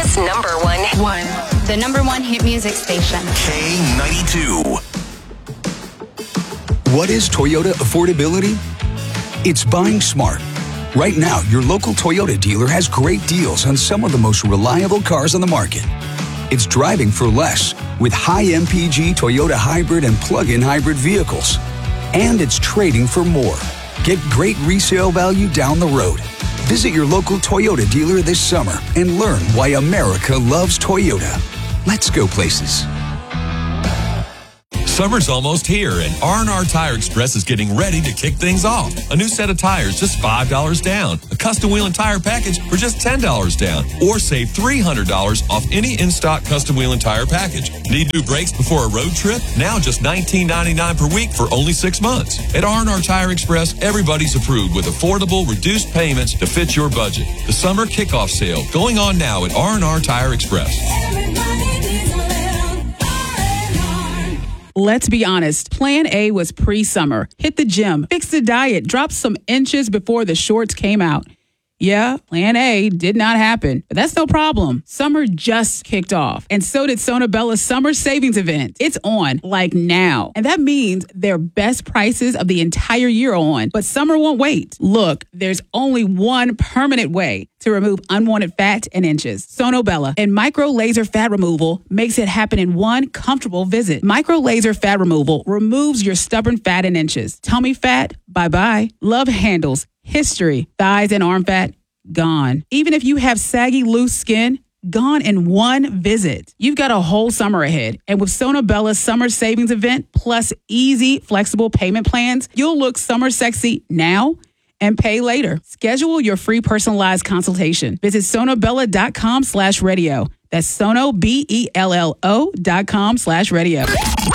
Toledo's number one. The number one hit music station. K92. What is Toyota affordability? It's buying smart. Right now, your local Toyota dealer has great deals on some of the most reliable cars on the market. It's driving for less with high MPG Toyota hybrid and plug-in hybrid vehicles. And it's trading for more. Get great resale value down the road. Visit your local Toyota dealer this summer and learn why America loves Toyota. Let's go places. Summer's almost here, and R&R Tire Express is getting ready to kick things off. A new set of tires, just $5 down. A custom wheel and tire package for just $10 down. Or save $300 off any in-stock custom wheel and tire package. Need new brakes before a road trip? Now just $19.99 per week for only 6 months. At R&R Tire Express, everybody's approved with affordable, reduced payments to fit your budget. The summer kickoff sale going on now at R&R Tire Express. Let's be honest, Plan A was pre-summer. Hit the gym, fix the diet, drop some inches before the shorts came out. Yeah, Plan A did not happen, but that's no problem. Summer just kicked off, and so did Sonabella's summer savings event. It's on, like now, and that means their best prices of the entire year are on, but summer won't wait. Look, there's only one permanent way to remove unwanted fat and inches. Sonobella and micro laser fat removal makes it happen in one comfortable visit. Micro laser fat removal removes your stubborn fat and inches. Tummy fat, bye-bye. Love handles, history, thighs and arm fat, gone. Even if you have saggy, loose skin, gone in one visit. You've got a whole summer ahead. And with Sonabella's summer savings event plus easy, flexible payment plans, you'll look summer sexy now and pay later. Schedule your free personalized consultation. Visit sonobella.com/radio. That's sonobello.com/radio.